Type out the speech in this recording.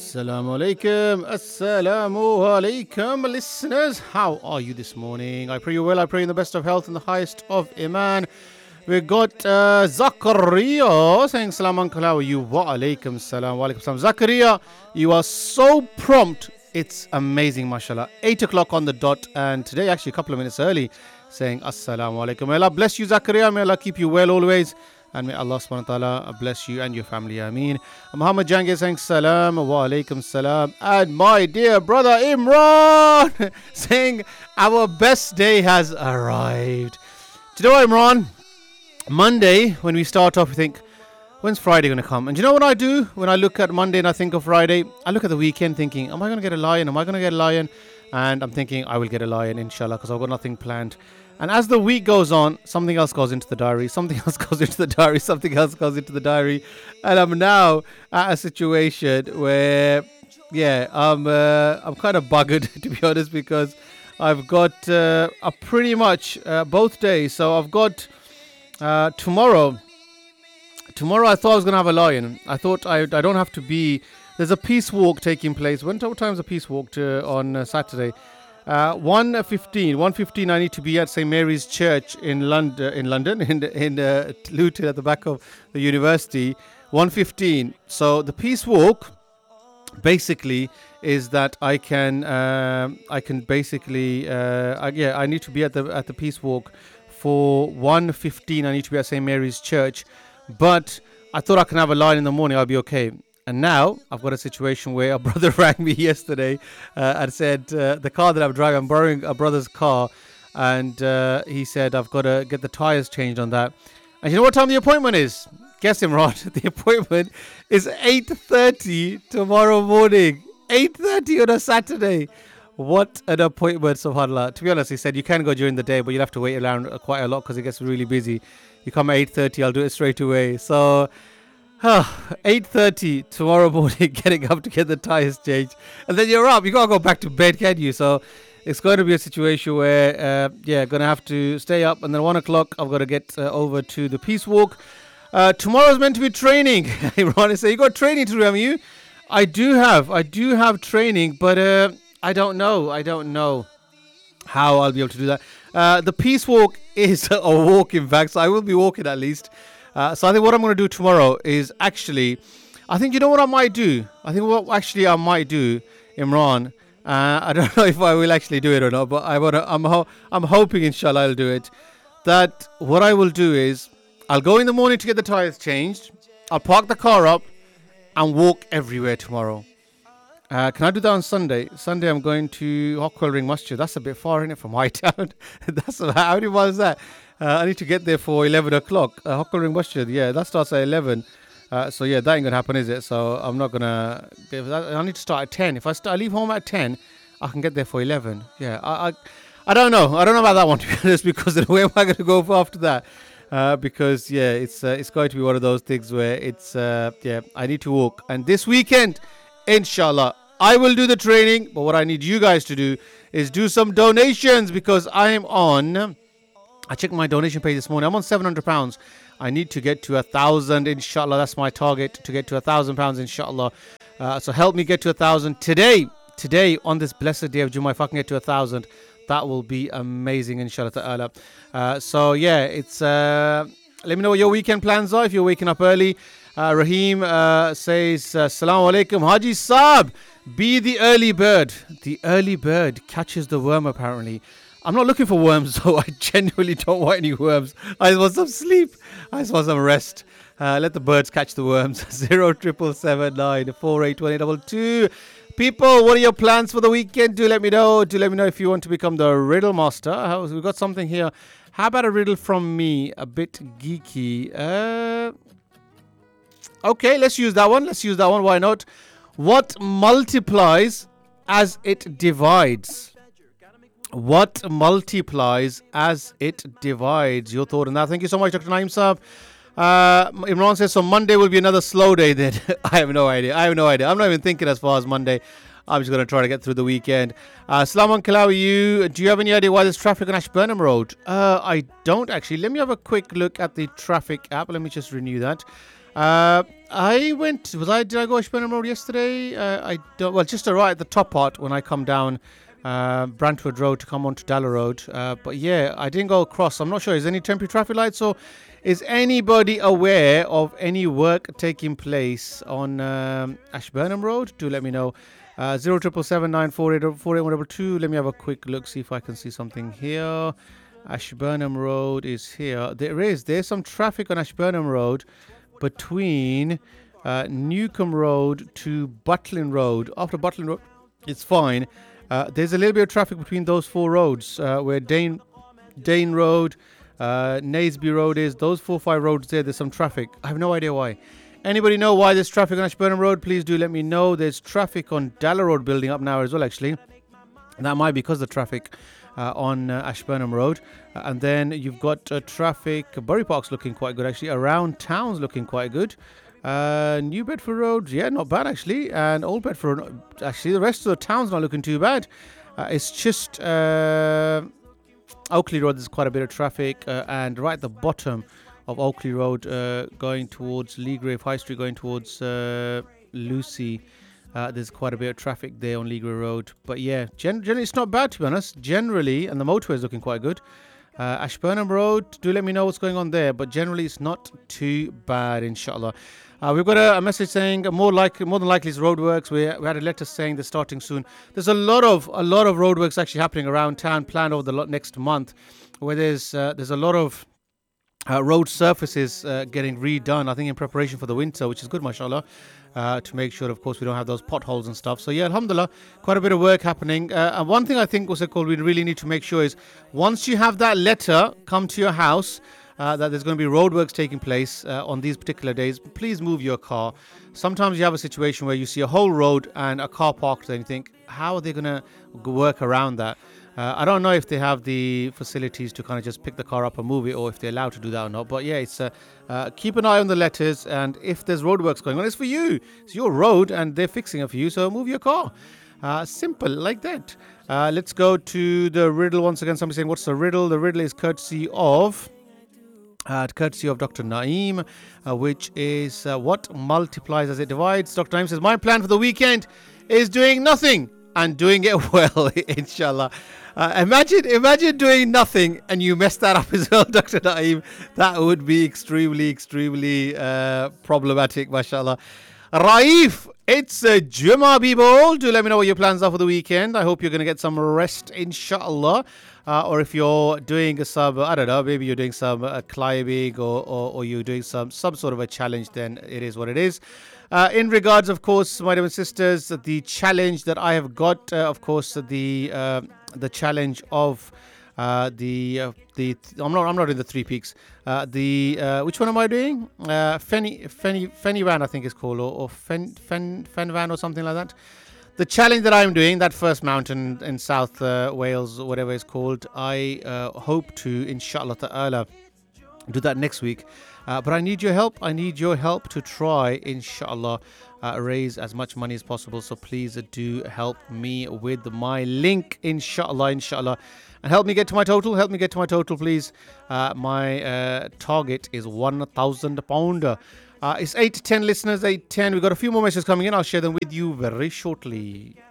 Assalamu alaikum, assalamu alaikum, listeners. How are you this morning? I pray you well. I pray in the best of health and the highest of iman. We got Zakaria saying salam uncle, how are you? Wa alaikum salam, wa alaikum salam. Zakaria, you are so prompt. It's amazing, mashallah. 8 o'clock on the dot, and today actually a couple of minutes early, saying assalamu alaikum. May Allah bless you, Zakaria. May Allah keep you well always. And may Allah subhanahu wa ta'ala bless you and your family. Ameen. Muhammad Jangir saying salam wa alaikum salam. And my dear brother Imran saying our best day has arrived. Do you know what, Imran? Monday, when we start off, we think, when's Friday going to come? And do you know what I do when I look at Monday and I think of Friday? I look at the weekend thinking, am I going to get a lion? Am I going to get a lion? And I'm thinking, I will get a lion, inshallah, because I've got nothing planned. And as the week goes on, something else goes into the diary, something else goes into the diary, something else goes into the diary. And I'm now at a situation where, I'm kind of buggered, to be honest, because I've got a pretty much both days. So I've got tomorrow. Tomorrow I thought I was going to have a lion. I thought I don't have to be... There's a peace walk taking place. What time is a peace walk on Saturday? 1:15 I need to be at St Mary's Church in London, in Luton at the back of the university. 1:15. So the peace walk basically is that I need to be at the peace walk for 1:15. I need to be at St Mary's Church, but I thought I can have a line in the morning. I'll be okay. And now I've got a situation where a brother rang me yesterday and said the car that I'm driving, I'm borrowing a brother's car, and he said I've got to get the tyres changed on that. And you know what time the appointment is? Guess him, Rod. The appointment is 8:30 tomorrow morning. 8:30 on a Saturday. What an appointment, subhanAllah. To be honest, he said you can go during the day, but you'll have to wait around quite a lot because it gets really busy. You come at 8:30, I'll do it straight away. So... 8:30 tomorrow morning, getting up to get the tyres changed, and then you're up. You can't go back to bed, can you? So it's going to be a situation where, going to have to stay up, and then 1 o'clock I've got to get over to the peace walk. Tomorrow's meant to be training. Ron is saying, you got training to do, haven't you? I do have training, but I don't know how I'll be able to do that. The peace walk is a walk, in fact, so I will be walking at least. So I think what I'm going to do tomorrow is actually, I think you know what I might do? I think what actually I might do, Imran, I don't know if I will actually do it or not, but I'm hoping, inshallah, I'll do it. That what I will do is, I'll go in the morning to get the tyres changed, I'll park the car up and walk everywhere tomorrow. Can I do that on Sunday? Sunday I'm going to Hockwell Ring Masjid. That's a bit far, isn't it, from Hightown? How many miles is that? I need to get there for 11 o'clock. Hockwell Ring Masjid, that starts at 11. That ain't going to happen, is it? So I'm not going to... I need to start at 10. If I leave home at 10, I can get there for 11. I don't know. I don't know about that one, to be honest, because where am I going to go for after that? Because, it's going to be one of those things where it's... I need to walk. And this weekend, inshallah, I will do the training. But what I need you guys to do is do some donations, because I am on... I checked my donation page this morning. I'm on £700. I need to get to 1,000, inshallah. That's my target, to get to £1,000, inshallah. So help me get to 1,000 today, on this blessed day of Jummah. If I can get to 1,000, that will be amazing, inshallah ta'ala. It's let me know what your weekend plans are if you're waking up early. Raheem says, Assalamu alaikum, Haji Saab, be the early bird. The early bird catches the worm, apparently. I'm not looking for worms, though. I genuinely don't want any worms. I just want some sleep. I just want some rest. Let the birds catch the worms. 07779 482822. People, what are your plans for the weekend? Do let me know. Do let me know if you want to become the riddle master. We've got something here. How about a riddle from me? A bit geeky. Okay, let's use that one. Why not? What multiplies as it divides? What multiplies as it divides? Your thought on that. Thank you so much, Dr. Naeem Saab. Imran says, so Monday will be another slow day then. I have no idea. I'm not even thinking as far as Monday. I'm just going to try to get through the weekend. Salaam Alaikum, how are you? Do you have any idea why there's traffic on Ashburnham Road? I don't actually. Let me have a quick look at the traffic app. Let me just renew that. I went. Did I go Ashburnham Road yesterday? I don't. Well, just right at the top part when I come down Brantwood Road to come onto Dalla Road. But yeah, I didn't go across. I'm not sure. Is there any temporary traffic lights, or is anybody aware of any work taking place on Ashburnham Road? Do let me know. 077794848122. Let me have a quick look, see if I can see something here. Ashburnham Road is here. There's some traffic on Ashburnham Road between Newcombe Road to Butlin Road. After Butlin Road, it's fine. There's a little bit of traffic between those four roads where Dane Road, Naseby Road is. Those 4-5 roads there's some traffic. I have no idea why. Anybody know why there's traffic on Ashburnham Road? Please do let me know. There's traffic on Dalla Road building up now as well, actually. And that might be because of the traffic on Ashburnham Road. And then you've got traffic. Bury Park's looking quite good, actually. Around Town's looking quite good. New Bedford Road, yeah, not bad, actually. And Old Bedford, actually, the rest of the town's not looking too bad. It's just Oakley Road, there's quite a bit of traffic. And right at the bottom of Oakley Road, going towards Leagrave High Street, going towards Lucy. There's quite a bit of traffic there on Leagrave Road. But yeah, generally it's not bad, to be honest. Generally, and the motorway is looking quite good. Ashburnham Road, do let me know what's going on there. But generally it's not too bad, inshallah. We've got a message saying more than likely it's roadworks. We had a letter saying they're starting soon. There's a lot of roadworks actually happening around town, planned over the next month, where there's a lot of road surfaces getting redone, I think in preparation for the winter, which is good, mashallah, to make sure, of course, we don't have those potholes and stuff. So yeah, alhamdulillah, quite a bit of work happening. And one thing I think, what's it called, we really need to make sure is once you have that letter come to your house that there's going to be roadworks taking place on these particular days, please move your car. Sometimes you have a situation where you see a whole road and a car parked there and you think, how are they going to work around that? I don't know if they have the facilities to kind of just pick the car up and move it, or if they're allowed to do that or not. But yeah, it's keep an eye on the letters, and if there's roadworks going on, it's for you. It's your road, and they're fixing it for you, so move your car. Simple like that. Let's go to the riddle once again. Somebody saying, what's the riddle? The riddle is courtesy of Dr. Naeem, which is what multiplies as it divides. Dr. Naeem says, my plan for the weekend is doing nothing and doing it well, inshallah. Imagine doing nothing and you mess that up as well, Dr. Naeem. That would be extremely problematic, mashallah. Raif, it's Jummah, people. Do let me know what your plans are for the weekend. I hope you're going to get some rest, inshallah. Or if you're doing some, I don't know, maybe you're doing some climbing or you're doing some sort of a challenge, then it is what it is. In regards, of course, my dear sisters, the challenge that I have got, of course, the challenge of I'm not in the Three Peaks. Which one am I doing? Fenny Van, I think it's called, or Fen Van or something like that. The challenge that I'm doing, that first mountain in South Wales, whatever it's called, I hope to, inshallah ta'ala, do that next week. But I need your help. I need your help to try, inshallah, raise as much money as possible. So please do help me with my link, inshallah. And help me get to my total. Please. My target is £1,000. It's 8 to 10 listeners, 8 to 10. We've got a few more messages coming in. I'll share them with you very shortly.